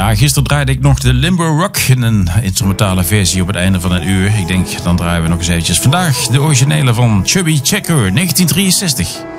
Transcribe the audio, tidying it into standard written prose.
Ja, gisteren draaide ik nog de Limbo Rock in een instrumentale versie op het einde van een uur. Ik denk, dan draaien we nog eens eventjes vandaag de originele van Chubby Checker, 1963.